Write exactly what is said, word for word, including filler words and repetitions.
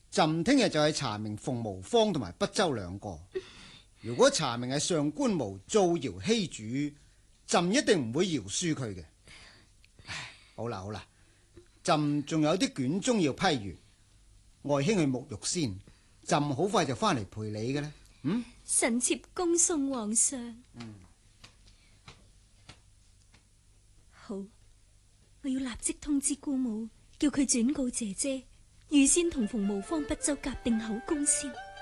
朕聽日就係查明馮無方同埋不周兩個。如果查明係上官無造謠欺主，朕一定唔會饒恕佢嘅。唉，好啦好啦，朕仲有啲卷宗要批完，外卿去沐浴先，朕好快就翻嚟陪你嘅啦。嗯， 臣妾恭送皇上。 嗯， 好，我要立即通知姑母，叫佢轉告姐姐，預先同馮無方不周夾定口供先。